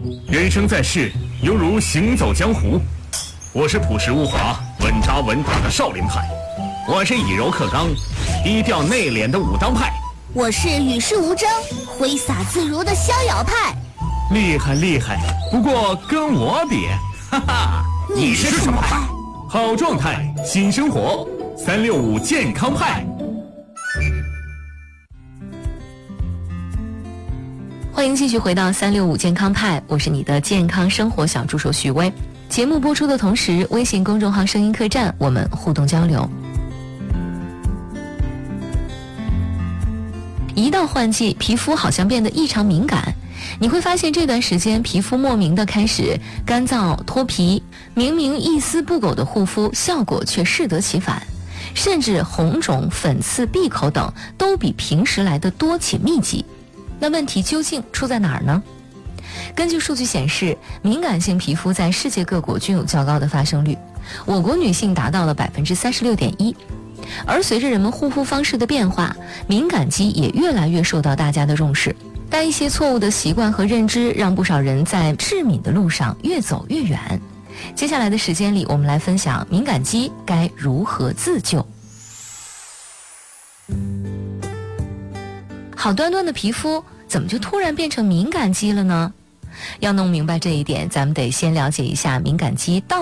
人生在世，犹如行走江湖。我是朴实无华、稳扎稳打的少林派，我是以柔克刚、低调内敛的武当派， 我是与世无争、挥洒自如的逍遥派。 厉害厉害，不过跟我比，哈哈， 你是什么派？ 好状态，新生活，365健康派。 欢迎继续回到365健康派，我是你的健康生活小助手许巍。节目播出的同时，微信公众号声音客栈我们互动交流。一到换季，皮肤好像变得异常敏感，你会发现这段时间皮肤莫名的开始干燥脱皮，明明一丝不苟的护肤，效果却适得其反，甚至红肿、粉刺、闭口等都比平时来的多且密集。那问题究竟出在哪儿呢？根据数据显示，敏感性皮肤在世界各国均有较高的发生率，我国女性达到了 36.1%。而随着人们护肤方式的变化，敏感肌也越来越受到大家的重视。但一些错误的习惯和认知，让不少人在致敏的路上越走越远。接下来的时间里，我们来分享敏感肌该如何自救。好端端的皮肤怎么就突然变成敏感肌了呢？要弄明白这一点，咱们得先了解一下敏感肌到